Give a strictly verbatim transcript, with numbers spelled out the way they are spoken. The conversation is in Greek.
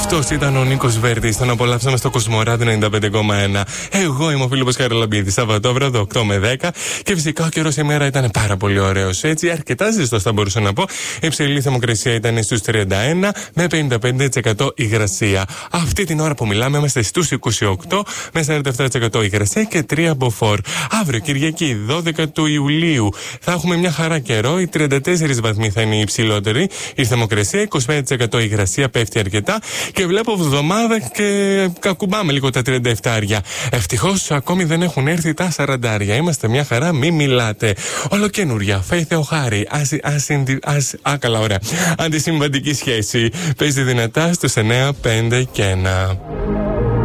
Αυτός ήταν ο Νίκος Βέρτης. Τον απολαύσαμε στο Κοσμοράδιο ενενήντα πέντε κόμμα ένα. Εγώ είμαι ο Φίλιππος Χαραλαμπίδης. Σαββατόβραδο οκτώ με δέκα. Και φυσικά ο καιρός σήμερα ήταν πάρα πολύ ωραίος. Έτσι, αρκετά ζεστός θα μπορούσα να πω. Η υψηλή θερμοκρασία ήταν στους τριάντα ένα με πενήντα πέντε τοις εκατό υγρασία. Αυτή την ώρα που μιλάμε είμαστε στους είκοσι οκτώ με σαράντα επτά τοις εκατό υγρασία και τρία μποφόρ. Αύριο Κυριακή δώδεκα του Ιουλίου θα έχουμε μια χαρά καιρό. Οι τριάντα τέσσερις βαθμοί θα είναι η υψηλότερη. Η θερμοκρασία είκοσι πέντε τοις εκατό υγρασία πέφτει αρκετά. Και βλέπω εβδομάδα και κακουμπάμε λίγο τα τριάντα επτά άρια. Ευτυχώς ακόμη δεν έχουν έρθει τα σαράντα άρια. Είμαστε μια χαρά, μη μιλάτε. Ολοκαινούρια, Faith O'Hare, α, καλά, ωραία. Αντισυμβατική σχέση. Παίζει δυνατά στους εννιά, πέντε και ένα.